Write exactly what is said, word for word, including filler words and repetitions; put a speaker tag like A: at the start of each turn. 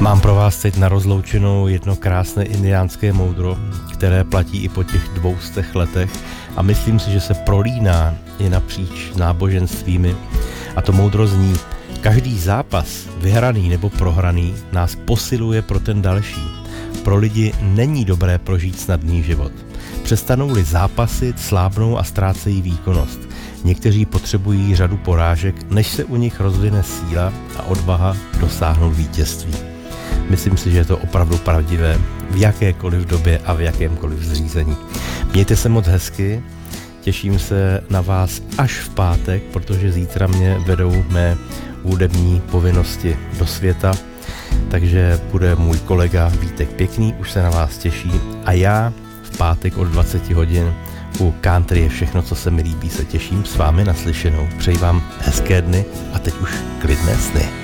A: Mám pro vás teď na rozloučenou jedno krásné indiánské moudro, které platí i po těch dvoustech letech a myslím si, že se prolíná i napříč náboženstvími. A to moudro zní: každý zápas, vyhraný nebo prohraný, nás posiluje pro ten další. Pro lidi není dobré prožít snadný život. Přestanou-li zápasit, slábnou a ztrácejí výkonnost. Někteří potřebují řadu porážek, než se u nich rozvine síla a odvaha dosáhnout vítězství. Myslím si, že je to opravdu pravdivé v jakékoliv době a v jakémkoliv zřízení. Mějte se moc hezky, těším se na vás až v pátek, protože zítra mě vedou mé hudební povinnosti do světa, takže bude můj kolega Vítek Pěkný, už se na vás těší, a já v pátek od dvacet hodin u Country je všechno, co se mi líbí, se těším s vámi naslyšenou. Přeji vám hezké dny a teď už klidné sny.